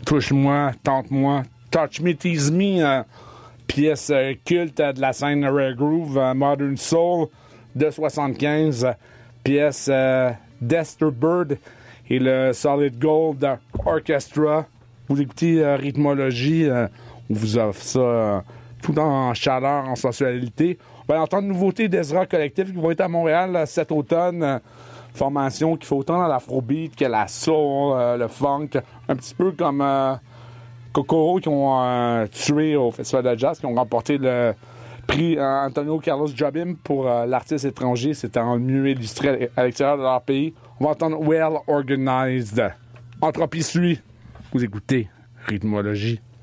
Touche-moi, Tente-moi, Touch Me, Tease Me, pièce culte de la scène Rare Groove, Modern Soul de 75, pièce d'Esther Bird et le Solid Gold Orchestra. Vous écoutez Rythmologie, on vous offre ça tout en chaleur, en sensualité. On va entendre une nouveauté d'Ezra Collective qui vont être à Montréal cet automne. Formation qui fait autant dans l'afrobeat que la soul, le funk, un petit peu comme Kokoro qui ont tué au Festival de Jazz, qui ont remporté le prix Antonio Carlos Jobim pour l'artiste étranger. C'était en mieux illustré à l'extérieur de leur pays. On va entendre Well Organized. Entropie suit. Vous écoutez Rythmologie.